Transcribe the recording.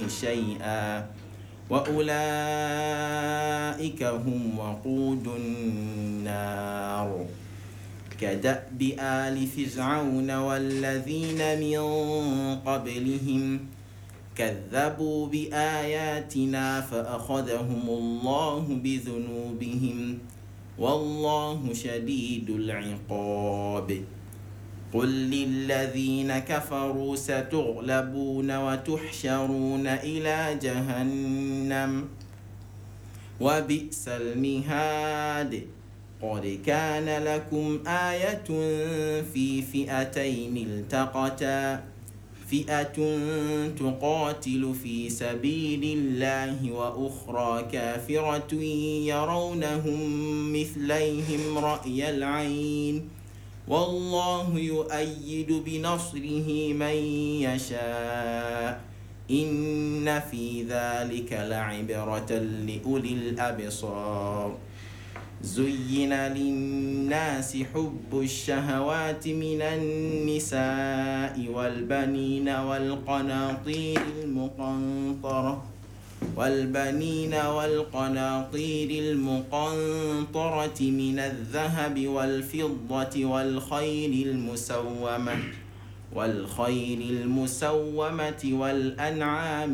شيئا وأولئك هم وقود النار كدأب آل فرعون والذين من قبلهم كذبوا بآياتنا فأخذهم الله بذنوبهم والله شديد العقاب قل للذين كفروا ستغلبون وتحشرون إلى جهنم وبئس المهاد قد كان لكم آية في فئتين التقتا فئة تقاتل في سبيل الله وأخرى كافرة يرونهم مثليهم رأي العين والله يؤيد بنصره من يشاء إن في ذلك لعبرة لأولي الأبصار زين للناس حب الشهوات من النساء والبنين والقناطير المقنطرة من الذهب والفضة والخيل المسومة والأنعام